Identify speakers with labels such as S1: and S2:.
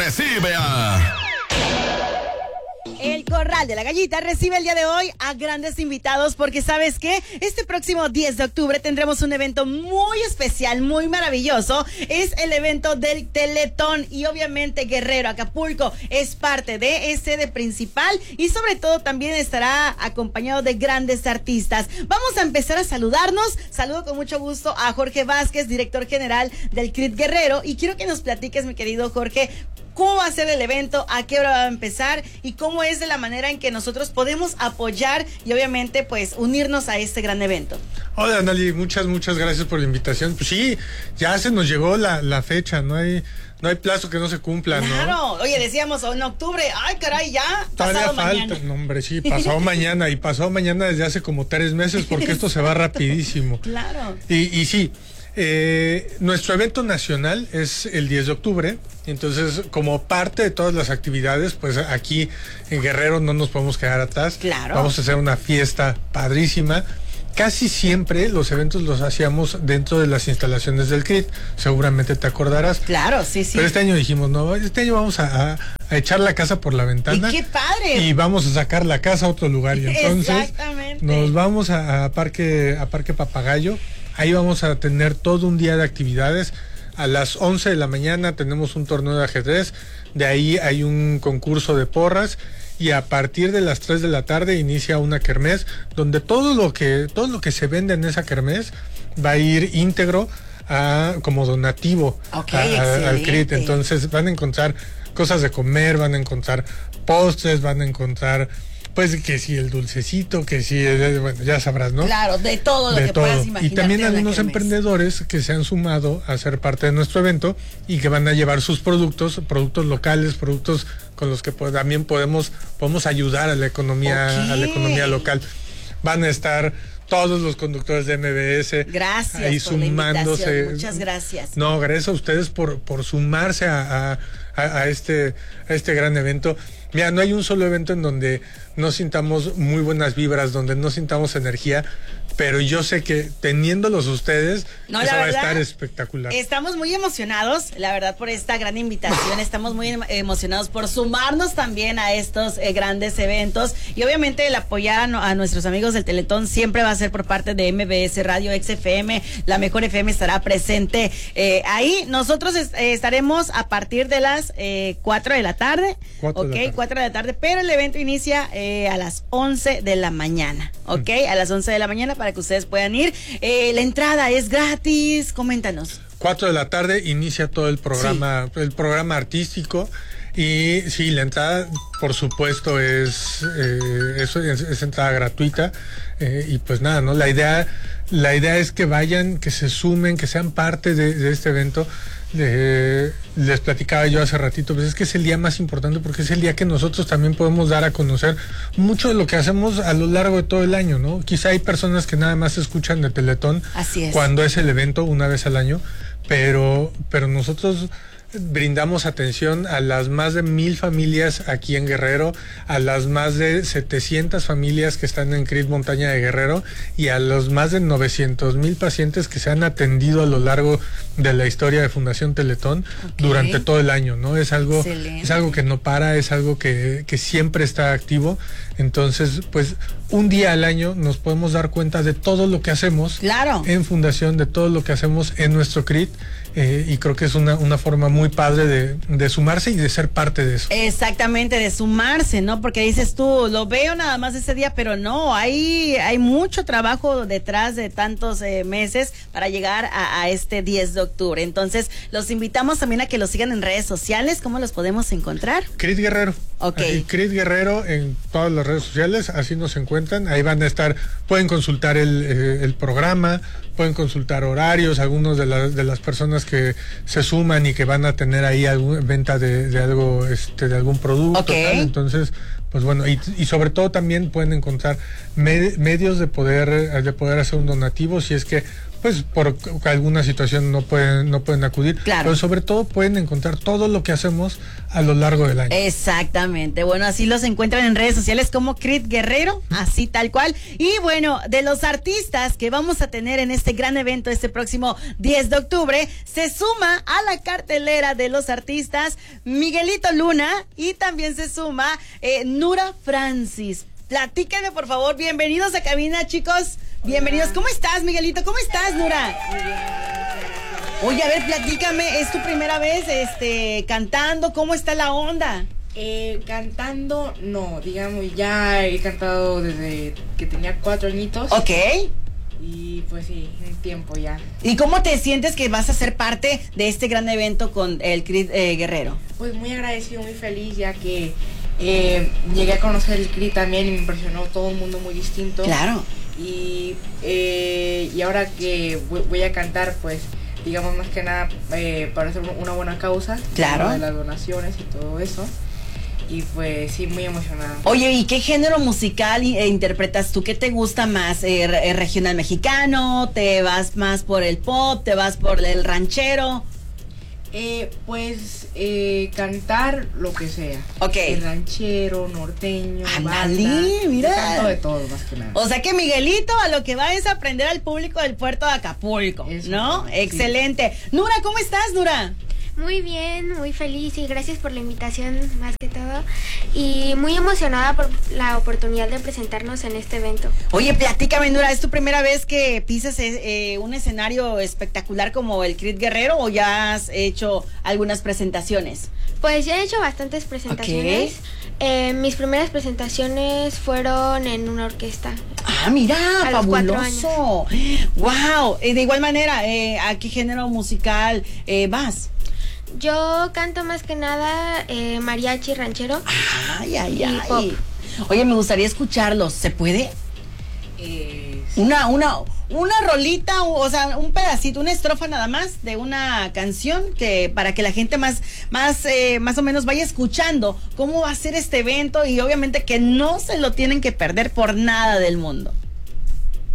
S1: recibe a...
S2: El Corral de la Gallita recibe el día de hoy a grandes invitados porque ¿sabes qué? Este próximo 10 de octubre tendremos un evento muy especial, muy maravilloso. Es el evento del Teletón y obviamente Guerrero, Acapulco es parte de sede principal y sobre todo también estará acompañado de grandes artistas. Vamos a empezar a saludarnos. Saludo con mucho gusto a Jorge Vázquez, director general del CRIT Guerrero, y quiero que nos platiques, mi querido Jorge, cómo va a ser el evento, a qué hora va a empezar y cómo es de la manera en que nosotros podemos apoyar y obviamente pues unirnos a este gran evento.
S3: Hola, Nali, muchas gracias por la invitación. Pues sí, ya se nos llegó la fecha, no hay plazo que no se cumpla, ¿no?
S2: Claro, oye, decíamos en octubre, ay caray, ya,
S3: todavía
S2: pasado
S3: falta,
S2: mañana.
S3: No, hombre, sí, pasado mañana, y pasado mañana desde hace como 3 meses, porque esto se va rapidísimo.
S2: Claro.
S3: Y sí, nuestro evento nacional es el 10 de octubre, entonces como parte de todas las actividades, pues aquí en Guerrero no nos podemos quedar atrás.
S2: Claro.
S3: Vamos a hacer una fiesta padrísima. Casi siempre los eventos los hacíamos dentro de las instalaciones del CRIT, seguramente te acordarás.
S2: Claro, sí, sí.
S3: Pero este año dijimos, no, este año vamos a echar la casa por la ventana.
S2: ¡Y qué padre!
S3: Y vamos a sacar la casa a otro lugar. Y entonces nos vamos a Parque Papagayo. Ahí vamos a tener todo un día de actividades. A las 11 de la mañana tenemos un torneo de ajedrez. De ahí hay un concurso de porras. Y a partir de las 3 de la tarde inicia una kermés, donde todo lo que se vende en esa kermés va a ir íntegro como donativo al CRIT. Entonces van a encontrar cosas de comer, van a encontrar postres, van a encontrar pues que si el dulcecito, que si bueno, ya sabrás, ¿no?
S2: Claro, de todo lo que puedas imaginar.
S3: Y también algunos emprendedores que se han sumado a ser parte de nuestro evento y que van a llevar sus productos locales, productos con los que también podemos ayudar a la economía local. Van a estar todos los conductores de MBS.
S2: Gracias
S3: ahí
S2: por
S3: sumándose.
S2: La invitación. Muchas gracias.
S3: No, gracias a ustedes por sumarse a este gran evento. Mira, no hay un solo evento en donde no sintamos muy buenas vibras, donde no sintamos energía, pero yo sé que teniéndolos ustedes, eso va a estar espectacular.
S2: Estamos muy emocionados, la verdad, por esta gran invitación. Estamos muy emocionados por sumarnos también a estos grandes eventos. Y obviamente el apoyar a nuestros amigos del Teletón siempre va a ser por parte de MBS Radio, XFM, la Mejor FM estará presente ahí. Nosotros estaremos a partir de las 4 de la tarde. 4 de la tarde, pero el evento inicia a las 11 de la mañana, ¿ok? A las 11 de la mañana para que ustedes puedan ir. La entrada es gratis, coméntanos.
S3: 4 de la tarde inicia todo el programa, sí. El programa artístico. Y sí, la entrada, por supuesto, es entrada gratuita. Y pues nada, ¿no? La idea es que vayan, que se sumen, que sean parte de este evento. Les platicaba yo hace ratito, pues es que es el día más importante porque es el día que nosotros también podemos dar a conocer mucho de lo que hacemos a lo largo de todo el año, ¿no? Quizá hay personas que nada más escuchan de Teletón cuando es el evento una vez al año, pero nosotros brindamos atención a las más de 1,000 familias aquí en Guerrero, a las más de 700 familias que están en CRIT Montaña de Guerrero y a los más de 900,000 pacientes que se han atendido a lo largo de la historia de Fundación Teletón durante todo el año, ¿no? Es algo que no para, es algo que siempre está activo. Entonces, pues un día al año nos podemos dar cuenta de todo lo que hacemos en Fundación, de todo lo que hacemos en nuestro CRIT. Y creo que es una forma muy padre de sumarse y de ser parte de eso.
S2: Exactamente, de sumarse, ¿no? Porque dices tú, lo veo nada más ese día, pero no, hay mucho trabajo detrás de tantos meses para llegar a este 10 de octubre. Entonces, los invitamos también a que los sigan en redes sociales. ¿Cómo los podemos encontrar?
S3: CRIT Guerrero. CRIT Guerrero en todas las redes sociales, así nos encuentran. Ahí van a estar, pueden consultar el programa, pueden consultar horarios, algunos de las personas que se suman y que van a tener ahí venta de algo, de algún producto, tal. Entonces, pues bueno, y sobre todo también pueden encontrar medios de poder hacer un donativo si es que pues por alguna situación no pueden acudir, pero sobre todo pueden encontrar todo lo que hacemos a lo largo del año.
S2: Exactamente, bueno, así los encuentran en redes sociales como CRIT Guerrero, así tal cual. Y bueno, de los artistas que vamos a tener en este este gran evento este próximo 10 de octubre, se suma a la cartelera de los artistas Miguelito Luna y también se suma Nura Francis. Platíquenme, por favor. Bienvenidos a cabina, chicos. Bienvenidos. ¿Cómo estás, Miguelito? ¿Cómo estás, Nura? Oye, a ver, platícame. ¿Es tu primera vez cantando? ¿Cómo está la onda?
S1: Cantando, no. Digamos, ya he cantado desde que tenía 4 añitos.
S2: Ok.
S1: Y pues sí, un tiempo ya.
S2: ¿Y cómo te sientes que vas a ser parte de este gran evento con el CRIT Guerrero?
S1: Pues muy agradecido, muy feliz, ya que llegué a conocer el CRIT también y me impresionó todo un mundo muy distinto.
S2: Claro.
S1: Y ahora que voy a cantar, pues digamos más que nada para hacer una buena causa.
S2: Claro.
S1: De las donaciones y todo eso. Y pues sí, muy emocionada.
S2: Oye, ¿y qué género musical interpretas tú? ¿Qué te gusta más? ¿Regional mexicano? ¿Te vas más por el pop? ¿Te vas por el ranchero?
S1: Cantar lo que sea.
S2: Ok.
S1: El ranchero, norteño,
S2: ¡Ándale,
S1: banda.
S2: mira!
S1: Canto de todo, más que nada.
S2: O sea que Miguelito a lo que va es aprender al público del puerto de Acapulco,
S1: Eso,
S2: ¿no?
S1: sí.
S2: Excelente. Nura, ¿cómo estás, Nura?
S4: Muy bien, muy feliz y gracias por la invitación más que todo y muy emocionada por la oportunidad de presentarnos en este evento.
S2: Oye, platícame, Nura, ¿es tu primera vez que pisas un escenario espectacular como el CRIT Guerrero o ya has hecho algunas presentaciones?
S4: Pues ya he hecho bastantes presentaciones. Mis primeras presentaciones fueron en una orquesta.
S2: Ah, mira,
S4: A los 4
S2: fabuloso. Wow. De igual manera, ¿a qué género musical vas?
S4: Yo canto más que nada mariachi ranchero.
S2: Ay, ay,
S4: Y
S2: ay.
S4: pop.
S2: Oye, me gustaría escucharlos. ¿Se puede?
S1: Sí.
S2: Una rolita, o sea, un pedacito, una estrofa nada más de una canción que para que la gente más o menos vaya escuchando cómo va a ser este evento y obviamente que no se lo tienen que perder por nada del mundo.